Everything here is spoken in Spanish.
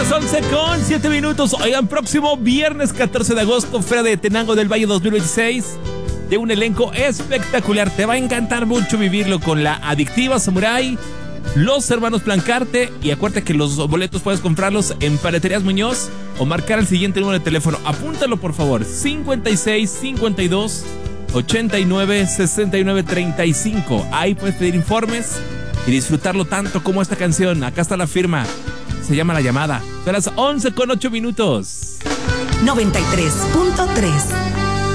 las 11:07. Oigan, próximo viernes 14 de agosto, Feria de Tenango del Valle 2026. De un elenco espectacular. Te va a encantar mucho vivirlo con La Adictiva Samurai, Los Hermanos Plancarte. Y acuérdate que los boletos puedes comprarlos en Paleterías Muñoz o marcar el siguiente número de teléfono. Apúntalo, por favor: 56 52 89 69 35. Ahí puedes pedir informes y disfrutarlo tanto como esta canción. Acá está la firma. Se llama La Llamada. Son las 11:08. 93.3